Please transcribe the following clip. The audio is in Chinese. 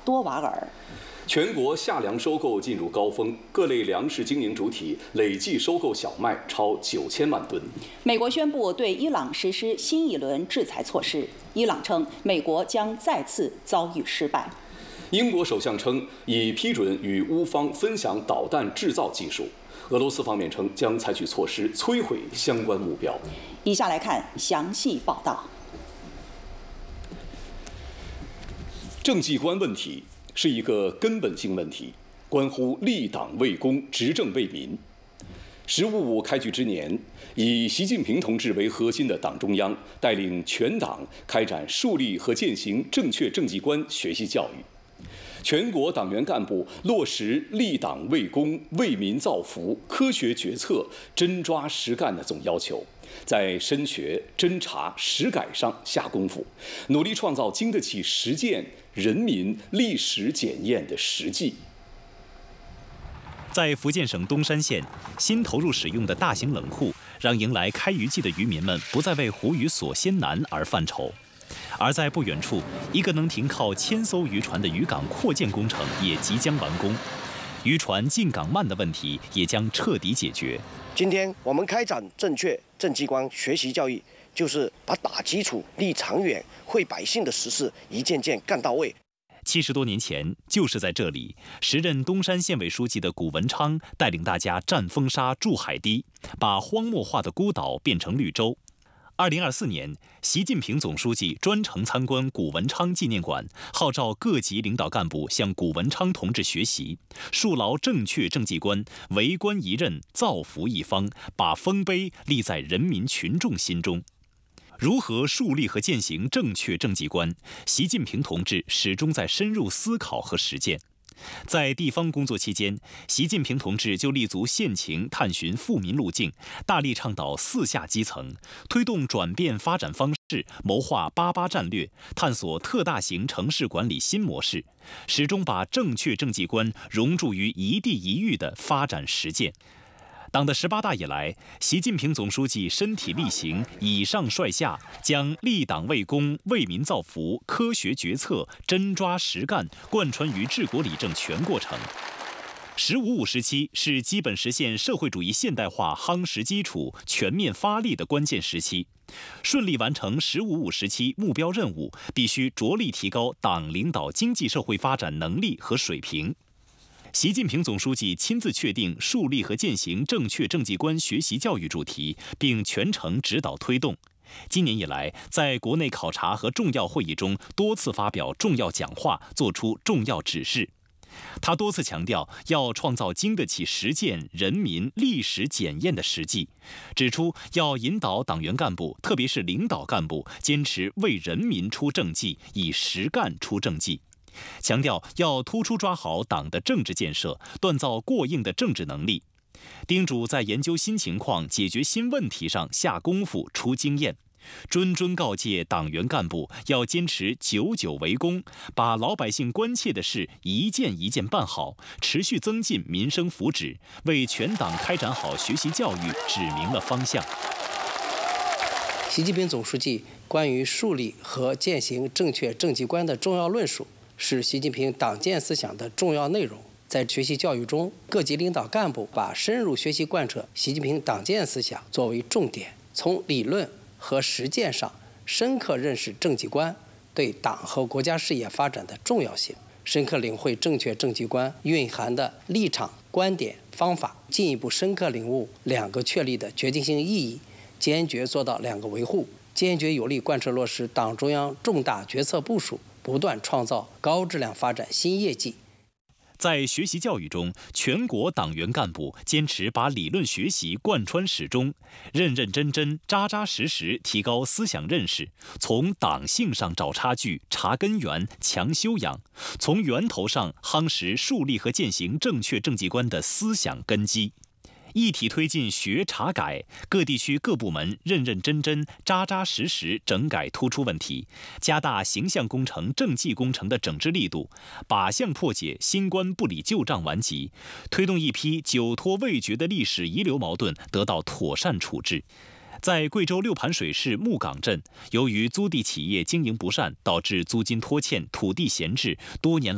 多瓦尔。 全国夏粮收购进入高峰，各类粮食经营主体累计收购小麦超9000万吨。 美国宣布对伊朗实施新一轮制裁措施，伊朗称美国将再次遭遇失败。 英国首相称已批准与乌方分享导弹制造技术。俄罗斯方面称将采取措施摧毁相关目标。 以下来看详细报道。 政绩观问题是一个根本性问题，关乎立党为公、执政为民。“15.5”开局之年，以习近平同志为核心的党中央带领全党开展树立和践行正确政绩观学习教育。全国党员干部落实立党为公、为民造福、科学决策、真抓实干的总要求，在深学、侦查、实改上下功夫，努力创造经得起实践、人民历史检验的实际。 在福建省东山县，新投入使用的大型冷库，让迎来开渔季的渔民们不再为湖渔所先难而犯愁。而在不远处，一个能停靠1000艘渔船的渔港扩建工程也即将完工，渔船进港慢的问题也将彻底解决。 今天我们开展正确政绩观学习教育，就是把打基础、立长远、惠百姓的实事一件件干到位。 70多年前，就是在这里，时任东山县委书记的谷文昌带领大家战风沙、筑海堤，把荒漠化的孤岛变成绿洲。2024年，习近平总书记专程参观谷文昌纪念馆，号召各级领导干部向谷文昌同志学习，树牢正确政绩观，为官一任，造福一方，把丰碑立在人民群众心中。如何树立和践行正确政绩观，习近平同志始终在深入思考和实践。在地方工作期间，习近平同志就立足县情，探寻富民路径，大力倡导4下基层，推动转变发展方式，谋划88战略，探索特大型城市管理新模式，始终把正确政绩观融入于一地一域的发展实践。党的18大以来，习近平总书记身体力行，以上率下，将立党为公、为民造福、科学决策、真抓实干贯穿于治国理政全过程。“15.5”时期是基本实现社会主义现代化夯实基础、全面发力的关键时期。顺利完成“15.5”时期目标任务，必须着力提高党领导经济社会发展能力和水平。习近平总书记亲自确定树立和践行正确政绩观学习教育主题，并全程指导推动。今年以来，在国内考察和重要会议中多次发表重要讲话，作出重要指示。他多次强调要创造经得起实践、人民历史检验的实际，指出要引导党员干部，特别是领导干部，坚持为人民出政绩，以实干出政绩。强调要突出抓好党的政治建设，锻造过硬的政治能力，叮嘱在研究新情况、解决新问题上下功夫、出经验，谆谆告诫党员干部要坚持久久为公，把老百姓关切的事一件一件办好，持续增进民生福祉，为全党开展好学习教育指明了方向。 习近平总书记关于树立和践行正确政绩观的重要论述，是习近平党建思想的重要内容。在学习教育中，各级领导干部把深入学习贯彻习近平党建思想作为重点，从理论和实践上深刻认识政绩观对党和国家事业发展的重要性，深刻领会正确政绩观蕴含的立场、观点、方法，进一步深刻领悟2个确立的决定性意义，坚决做到2个维护，坚决有力贯彻落实党中央重大决策部署，不断创造高质量发展新业绩。 在学习教育中，全国党员干部坚持把理论学习贯穿始终，认认真真、扎扎实实提高思想认识，从党性上找差距、查根源、强修养，从源头上夯实树立和践行正确政绩观的思想根基。一体推进学查改，各地区各部门认认真真、扎扎实实整改突出问题，加大形象工程、政绩工程的整治力度，靶向破解新官不理旧账顽疾，推动一批久拖未决的历史遗留矛盾得到妥善处置。在贵州六盘水市木岗镇，由于租地企业经营不善，导致租金拖欠、土地闲置，多年